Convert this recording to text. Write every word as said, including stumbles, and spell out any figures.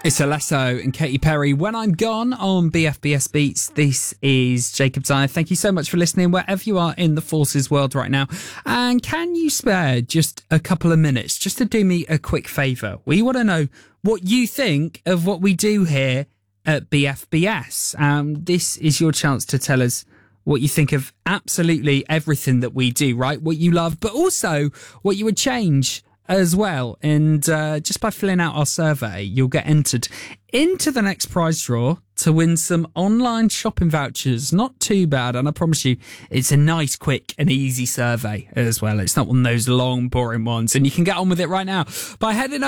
It's Alesso and Katy Perry. When I'm gone on B F B S Beats, this is Jacob Dyer. Thank you so much for listening wherever you are in the Forces world right now. And can you spare just a couple of minutes just to do me a quick favour? We want to know what you think of what we do here at B F B S. Um, this is your chance to tell us what you think of absolutely everything that we do, right? What you love, but also what you would change as well. And uh, just by filling out our survey, you'll get entered into the next prize draw to win some online shopping vouchers. Not too bad, and I promise you it's a nice, quick and easy survey as well. It's not one of those long, boring ones, and you can get on with it right now by heading